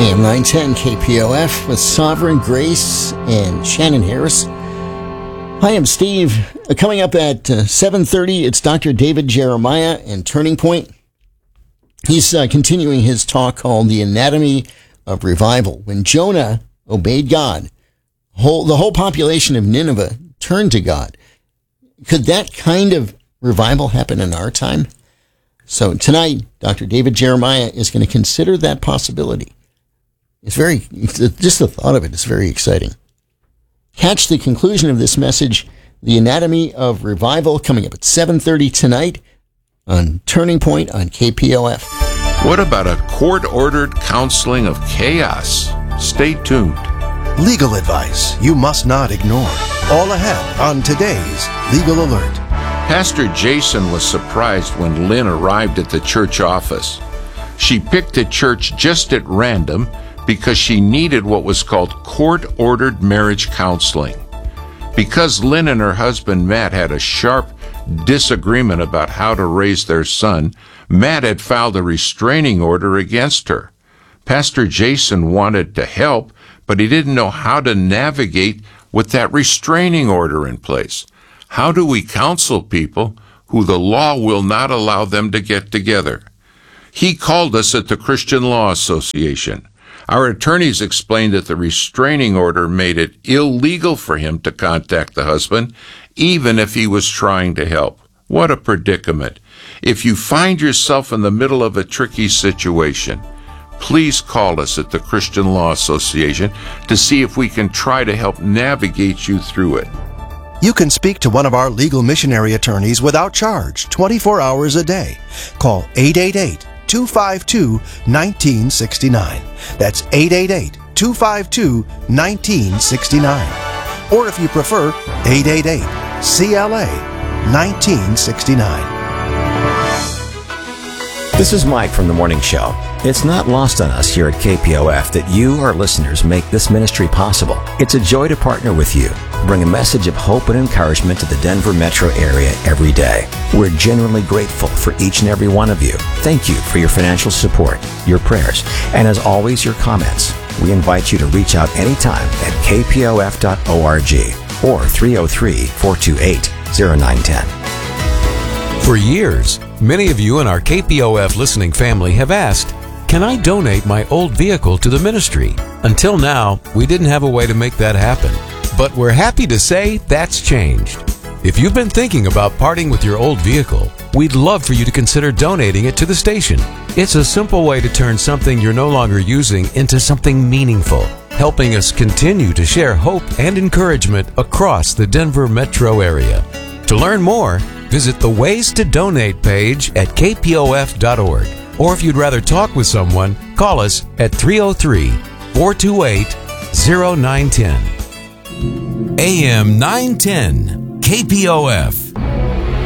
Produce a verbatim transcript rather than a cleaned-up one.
A M nine ten K P O F with Sovereign Grace and Shannon Harris. Hi, I'm Steve. Uh, coming up at uh, seven thirty, it's Doctor David Jeremiah and Turning Point. He's uh, continuing his talk called The Anatomy of Revival. When Jonah obeyed God, whole, the whole population of Nineveh turned to God. Could that kind of revival happen in our time? So tonight, Doctor David Jeremiah is going to consider that possibility. It's very, just the thought of it is very exciting. Catch the conclusion of this message, The Anatomy of Revival, coming up at seven thirty tonight on Turning Point on K P O F. What about a court-ordered counseling of chaos? Stay tuned. Legal advice you must not ignore. All ahead on today's Legal Alert. Pastor Jason was surprised when Lynn arrived at the church office. She picked a church just at random because she needed what was called court-ordered marriage counseling. Because Lynn and her husband Matt had a sharp disagreement about how to raise their son, Matt had filed a restraining order against her. Pastor Jason wanted to help, but he didn't know how to navigate with that restraining order in place. How do we counsel people who the law will not allow them to get together? He called us at the Christian Law Association. Our attorneys explained that the restraining order made it illegal for him to contact the husband, even if he was trying to help. What a predicament. If you find yourself in the middle of a tricky situation, please call us at the Christian Law Association to see if we can try to help navigate you through it. You can speak to one of our legal missionary attorneys without charge, twenty-four hours a day. Call eight eight eight, two five two, one nine six nine. That's eight eight eight, two five two, one nine six nine. Or if you prefer, eight eight eight, C L A, one nine six nine. This is Mike from The Morning Show. It's not lost on us here at K P O F that you, our listeners, make this ministry possible. It's a joy to partner with you, bring a message of hope and encouragement to the Denver metro area every day. We're genuinely grateful for each and every one of you. Thank you for your financial support, your prayers, and as always, your comments. We invite you to reach out anytime at k p o f dot org or three oh three, four two eight, oh nine one oh. For years, many of you in our K P O F listening family have asked, can I donate my old vehicle to the ministry? Until now, we didn't have a way to make that happen. But we're happy to say that's changed. If you've been thinking about parting with your old vehicle, we'd love for you to consider donating it to the station. It's a simple way to turn something you're no longer using into something meaningful, helping us continue to share hope and encouragement across the Denver metro area. To learn more, visit the Ways to Donate page at k p o f dot org. Or if you'd rather talk with someone, call us at three oh three, four two eight, oh nine one oh. A M nine ten, K P O F.